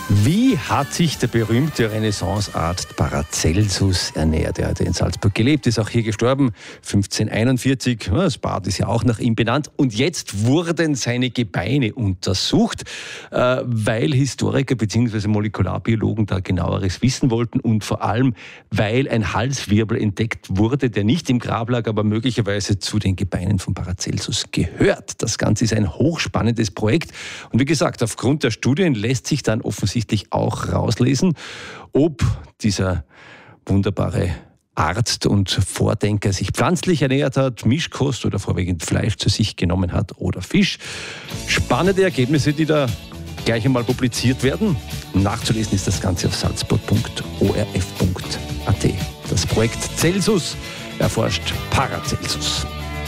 Wie hat sich der berühmte Renaissancearzt Paracelsus ernährt? Er hat in Salzburg gelebt, ist auch hier gestorben, 1541. Das Bad ist ja auch nach ihm benannt. Und jetzt wurden seine Gebeine untersucht, weil Historiker bzw. Molekularbiologen da genaueres wissen wollten und vor allem, weil ein Halswirbel entdeckt wurde, der nicht im Grab lag, aber möglicherweise zu den Gebeinen von Paracelsus gehört. Das Ganze ist ein hochspannendes Projekt. Und wie gesagt, aufgrund der Studien lässt sich dann offensichtlich auch rauslesen, ob dieser wunderbare Arzt und Vordenker sich pflanzlich ernährt hat, Mischkost oder vorwiegend Fleisch zu sich genommen hat oder Fisch. Spannende Ergebnisse, die da gleich einmal publiziert werden. Nachzulesen ist das Ganze auf salzburg.orf.at. Das Projekt Celsus erforscht Paracelsus.